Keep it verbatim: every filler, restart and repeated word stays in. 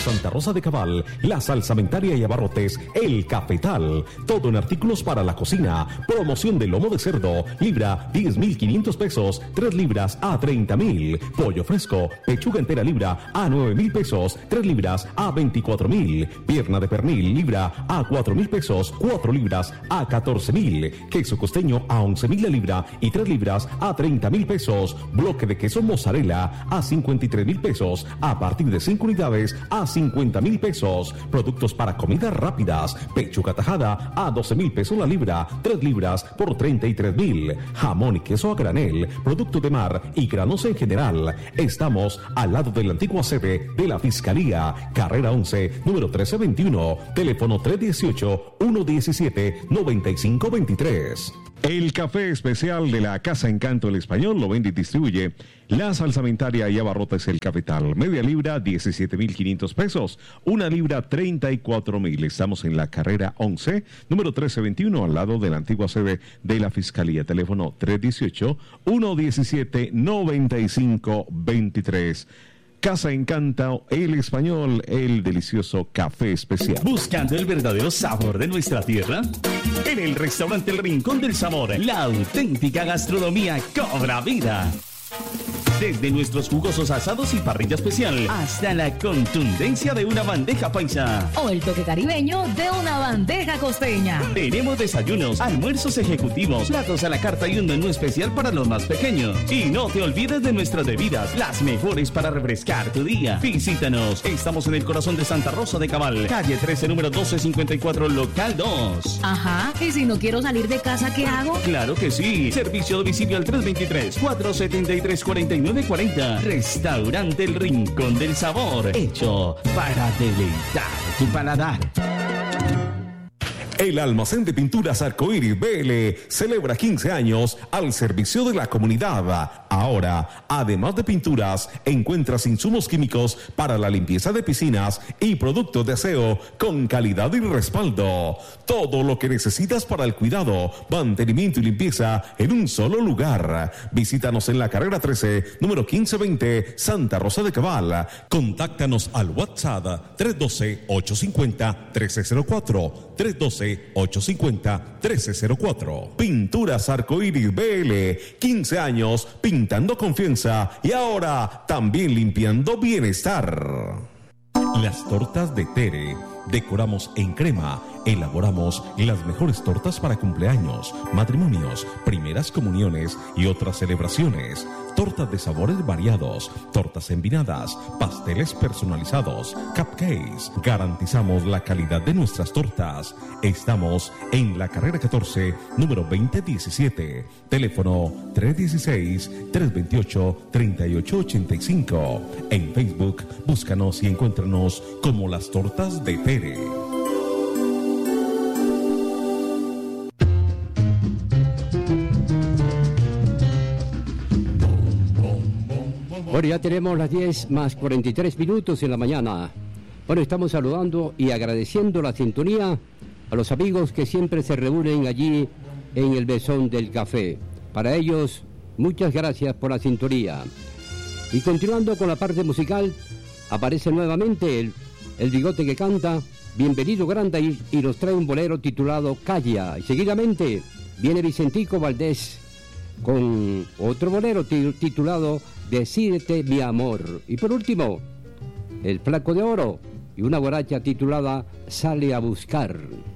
Santa Rosa de Cabal, la salsamentaria y abarrotes El Cafetal. Todo en artículos para la cocina. Promoción de lomo de cerdo, libra diez mil quinientos pesos, tres libras a treinta mil. Pollo fresco, pechuga entera libra a nueve mil pesos, tres libras a veinticuatro mil. Pierna de pernil libra a cuatro mil pesos, cuatro libras a catorce mil. Queso costeño a once mil la libra y tres libras a treinta mil pesos. Bloque de queso mozzarella a cincuenta y tres mil pesos, a partir de cinco unidades a cincuenta mil pesos. Productos para comidas rápidas, pechuga tajada a doce mil pesos la libra, tres libras por treinta y tres mil. Jamón y queso a granel, producto de mar y granos en general. Estamos al lado de la antigua sede de la Fiscalía, carrera once, número trece veintiuno, teléfono tres uno ocho, uno uno siete, nueve cinco dos tres. El café especial de la Casa Encanto El Español lo vende y distribuye la salsamentaria y abarrotes El Cafetal. Media libra, diecisiete mil quinientos pesos. Una libra, treinta y cuatro mil. Estamos en la carrera once, número trece veintiuno, al lado de la antigua sede de la Fiscalía. Teléfono tres uno ocho, uno uno siete, nueve cinco dos tres. Casa Encanto El Español, el delicioso café especial. ¿Buscando el verdadero sabor de nuestra tierra? En el restaurante El Rincón del Sabor, la auténtica gastronomía cobra vida. Desde nuestros jugosos asados y parrilla especial hasta la contundencia de una bandeja paisa o el toque caribeño de una bandeja costeña. Tenemos desayunos, almuerzos ejecutivos, platos a la carta y un menú especial para los más pequeños. Y no te olvides de nuestras bebidas, las mejores para refrescar tu día. Visítanos, estamos en el corazón de Santa Rosa de Cabal, calle trece, número doce cincuenta y cuatro, local dos. Ajá, ¿y si no quiero salir de casa, qué hago? Claro que sí, servicio a domicilio al tres dos tres, cuatro siete tres, cuatro nueve cuarenta. Restaurante El Rincón del Sabor, hecho para deleitar tu paladar. El almacén de pinturas Arcoíris B L celebra quince años al servicio de la comunidad. Ahora, además de pinturas, encuentras insumos químicos para la limpieza de piscinas y productos de aseo con calidad y respaldo. Todo lo que necesitas para el cuidado, mantenimiento y limpieza en un solo lugar. Visítanos en la carrera trece, número quince veinte, Santa Rosa de Cabal. Contáctanos al WhatsApp tres uno dos, ocho cinco cero, uno tres cero cuatro, tres uno dos, ocho cinco cero, uno tres cero cuatro. Pinturas Arcoíris B L, quince años pintando confianza y ahora también limpiando bienestar. Las tortas de Tere. Decoramos en crema, elaboramos las mejores tortas para cumpleaños, matrimonios, primeras comuniones y otras celebraciones. Tortas de sabores variados, tortas envinadas, pasteles personalizados, cupcakes. Garantizamos la calidad de nuestras tortas. Estamos en la carrera catorce, número veinte diecisiete. Teléfono tres uno seis, tres dos ocho, tres ocho ocho cinco. En Facebook, búscanos y encuéntranos como Las Tortas de Tere. Bueno, ya tenemos las diez más cuarenta y tres minutos en la mañana. Bueno, estamos saludando y agradeciendo la sintonía a los amigos que siempre se reúnen allí en el Mesón del Café. Para ellos, muchas gracias por la sintonía. Y continuando con la parte musical, aparece nuevamente el, el bigote que canta, Bienvenido Granda, y, y nos trae un bolero titulado Calla. Y seguidamente viene Vicentico Valdés con otro bolero titulado Decídete mi amor. Y por último, El Flaco de Oro y una guaracha titulada Sale a buscar.